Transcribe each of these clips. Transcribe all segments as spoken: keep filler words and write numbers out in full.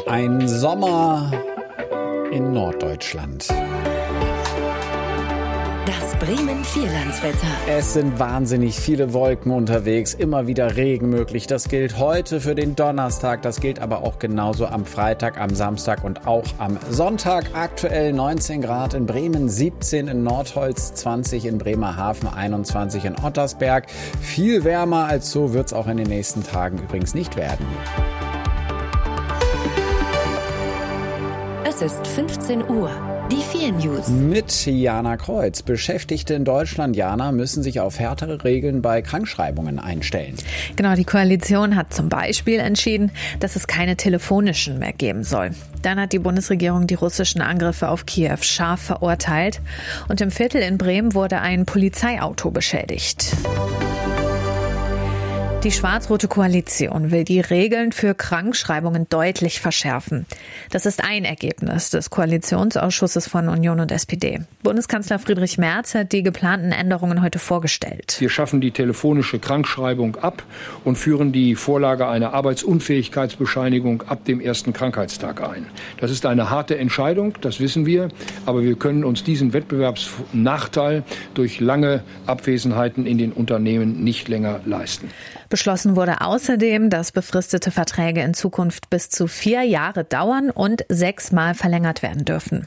Ein Sommer in Norddeutschland. Das Bremen-Vierlandswetter. Es sind wahnsinnig viele Wolken unterwegs, immer wieder Regen möglich. Das gilt heute für den Donnerstag, das gilt aber auch genauso am Freitag, am Samstag und auch am Sonntag. Aktuell neunzehn Grad in Bremen, siebzehn in Nordholz, zwanzig in Bremerhaven, einundzwanzig in Ottersberg. Viel wärmer als so wird es auch in den nächsten Tagen übrigens nicht werden. Es ist fünfzehn Uhr. Die vier News. Mit Jana Kreuz. Beschäftigte in Deutschland, Jana, müssen sich auf härtere Regeln bei Krankschreibungen einstellen. Genau, die Koalition hat zum Beispiel entschieden, dass es keine telefonischen mehr geben soll. Dann hat die Bundesregierung die russischen Angriffe auf Kiew scharf verurteilt. Und im Viertel in Bremen wurde ein Polizeiauto beschädigt. Die schwarz-rote Koalition will die Regeln für Krankschreibungen deutlich verschärfen. Das ist ein Ergebnis des Koalitionsausschusses von Union und S P D. Bundeskanzler Friedrich Merz hat die geplanten Änderungen heute vorgestellt. Wir schaffen die telefonische Krankschreibung ab und führen die Vorlage einer Arbeitsunfähigkeitsbescheinigung ab dem ersten Krankheitstag ein. Das ist eine harte Entscheidung, das wissen wir, aber wir können uns diesen Wettbewerbsnachteil durch lange Abwesenheiten in den Unternehmen nicht länger leisten. Beschlossen wurde außerdem, dass befristete Verträge in Zukunft bis zu vier Jahre dauern und sechsmal verlängert werden dürfen.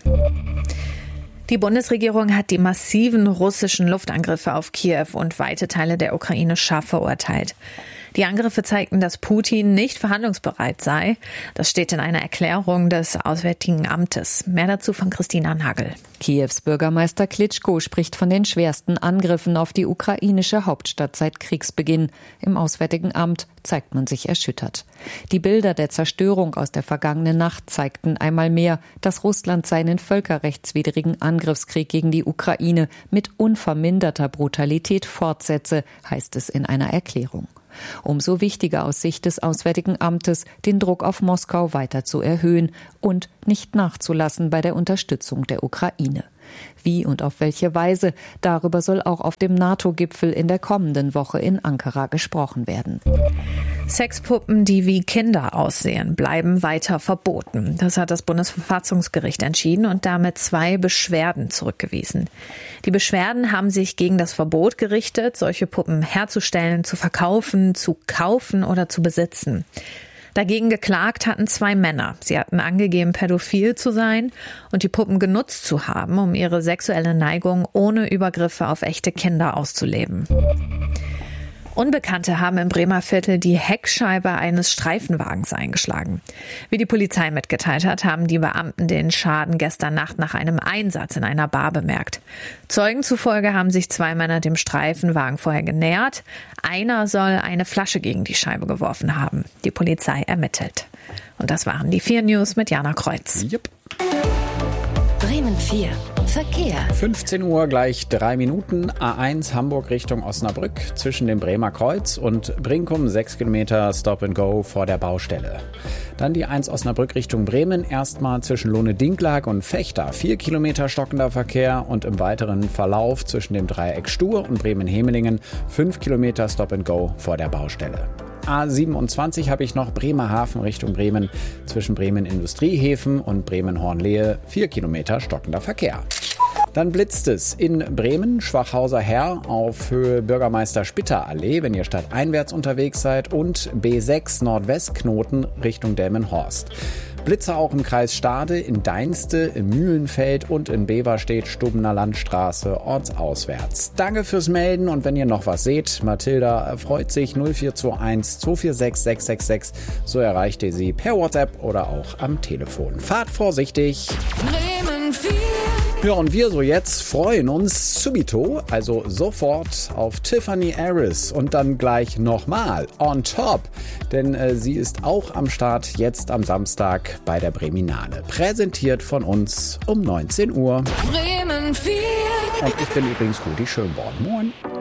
Die Bundesregierung hat die massiven russischen Luftangriffe auf Kiew und weite Teile der Ukraine scharf verurteilt. Die Angriffe zeigten, dass Putin nicht verhandlungsbereit sei. Das steht in einer Erklärung des Auswärtigen Amtes. Mehr dazu von Christina Nagel. Kiews Bürgermeister Klitschko spricht von den schwersten Angriffen auf die ukrainische Hauptstadt seit Kriegsbeginn. Im Auswärtigen Amt zeigt man sich erschüttert. Die Bilder der Zerstörung aus der vergangenen Nacht zeigten einmal mehr, dass Russland seinen völkerrechtswidrigen Angriffskrieg gegen die Ukraine mit unverminderter Brutalität fortsetze, heißt es in einer Erklärung. Umso wichtiger aus Sicht des Auswärtigen Amtes, den Druck auf Moskau weiter zu erhöhen und nicht nachzulassen bei der Unterstützung der Ukraine. Wie und auf welche Weise, darüber soll auch auf dem NATO-Gipfel in der kommenden Woche in Ankara gesprochen werden. Sexpuppen, die wie Kinder aussehen, bleiben weiter verboten. Das hat das Bundesverfassungsgericht entschieden und damit zwei Beschwerden zurückgewiesen. Die Beschwerden haben sich gegen das Verbot gerichtet, solche Puppen herzustellen, zu verkaufen, zu kaufen oder zu besitzen. Dagegen geklagt hatten zwei Männer. Sie hatten angegeben, pädophil zu sein und die Puppen genutzt zu haben, um ihre sexuelle Neigung ohne Übergriffe auf echte Kinder auszuleben. Unbekannte haben im Bremer Viertel die Heckscheibe eines Streifenwagens eingeschlagen. Wie die Polizei mitgeteilt hat, haben die Beamten den Schaden gestern Nacht nach einem Einsatz in einer Bar bemerkt. Zeugen zufolge haben sich zwei Männer dem Streifenwagen vorher genähert. Einer soll eine Flasche gegen die Scheibe geworfen haben. Die Polizei ermittelt. Und das waren die vier News mit Jana Kreuz. Yep. Bremen vier. Verkehr. fünfzehn Uhr gleich drei Minuten. A eins Hamburg Richtung Osnabrück zwischen dem Bremer Kreuz und Brinkum sechs Kilometer Stop and Go vor der Baustelle. Dann die eins Osnabrück Richtung Bremen erstmal zwischen Lohne-Dinklag und Vechta vier Kilometer stockender Verkehr und im weiteren Verlauf zwischen dem Dreieck Stur und Bremen-Hemelingen fünf Kilometer Stop and Go vor der Baustelle. A siebenundzwanzig habe ich noch Bremerhaven Richtung Bremen zwischen Bremen Industriehäfen und Bremen-Hornlehe vier Kilometer stockender Verkehr. Dann blitzt es in Bremen, Schwachhauser Herr auf Höhe Bürgermeister Spitter Allee, wenn ihr stadteinwärts unterwegs seid, und B sechs Nordwestknoten Richtung Delmenhorst. Blitzer auch im Kreis Stade, in Deinste, im Mühlenfeld und in Beverstedt, Stubener Landstraße, ortsauswärts. Danke fürs Melden und wenn ihr noch was seht, Mathilda freut sich null vier zwei eins zwei vier sechs sechs sechs sechs. So erreicht ihr sie per WhatsApp oder auch am Telefon. Fahrt vorsichtig. Bremen vier. Ja, und wir so jetzt freuen uns subito, also sofort, auf Tiffany Harris und dann gleich nochmal on top, denn äh, sie ist auch am Start jetzt am Samstag bei der Breminale. Präsentiert von uns um neunzehn Uhr. Bremen vier. Und ich bin übrigens Rudi Schönborn. Moin.